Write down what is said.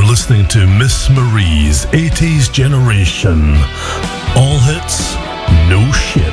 listening to Miss Marie's 80s Generation. All hits, no shit.